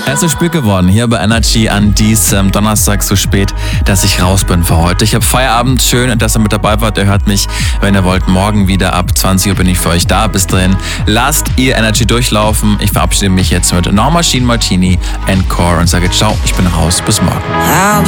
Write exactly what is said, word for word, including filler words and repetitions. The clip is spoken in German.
Er ist so spät geworden hier bei Energy an diesem Donnerstag so spät, dass ich raus bin für heute. Ich habe Feierabend, schön, dass ihr mit dabei wart. Ihr hört mich, wenn ihr wollt, morgen wieder ab zwanzig Uhr bin ich für euch da. Bis dahin, lasst ihr Energy durchlaufen. Ich verabschiede mich jetzt mit Norma Jean Martini and Core und sage ciao, ich bin raus, bis morgen.